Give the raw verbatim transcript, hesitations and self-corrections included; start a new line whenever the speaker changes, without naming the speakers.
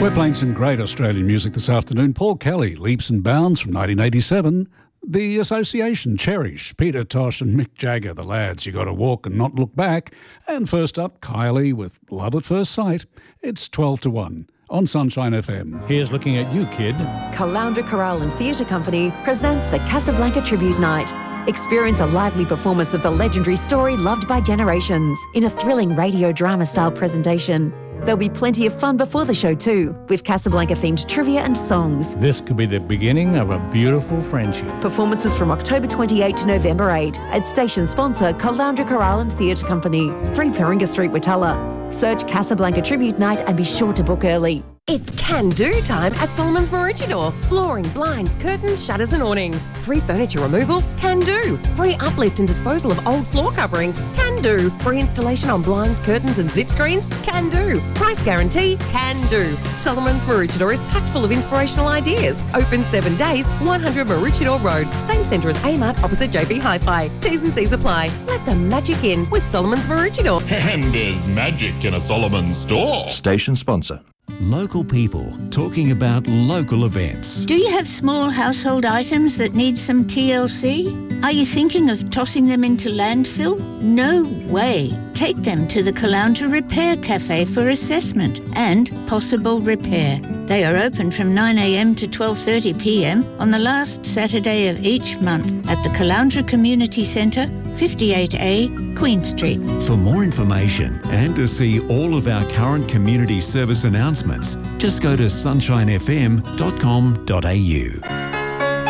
We're playing some great Australian music this afternoon. Paul Kelly, Leaps and Bounds from nineteen eighty-seven. The Association, Cherish, Peter Tosh and Mick Jagger, The Lads, You Gotta Walk and Not Look Back. And first up, Kylie with Love at First Sight. It's twelve to one on Sunshine F M.
Here's looking at you, kid.
Caloundra Chorale and Theatre Company presents the Casablanca Tribute Night. Experience a lively performance of the legendary story loved by generations in a thrilling radio drama-style presentation. There'll be plenty of fun before the show too, with Casablanca-themed trivia and songs.
This could be the beginning of a beautiful friendship.
Performances from October twenty-eighth to November eighth at station sponsor Caloundra Chorale and Theatre Company, three Peringa Street, Witala. Search Casablanca Tribute Night and be sure to book early.
It's can-do time at Solomon's Maroochydore. Flooring, blinds, curtains, shutters and awnings. Free furniture removal? Can do. Free uplift and disposal of old floor coverings? Can do. Free installation on blinds, curtains and zip screens? Can do. Price guarantee? Can do. Solomon's Maroochydore is packed full of inspirational ideas. Open seven days, one hundred Maroochydore Road. Same centre as A-Mart opposite J B Hi-Fi. T's and C's apply. Let the magic in with Solomon's Maroochydore.
And there's magic in a Solomon's store.
Station sponsor.
Local people talking about local events.
Do you have small household items that need some T L C? Are you thinking of tossing them into landfill? No way. Take them to the Caloundra Repair Cafe for assessment and possible repair. They are open from nine a m to twelve thirty p m on the last Saturday of each month at the Caloundra Community Centre, fifty-eight A, Queen Street.
For more information and to see all of our current community service announcements, just go to sunshine f m dot com dot a u.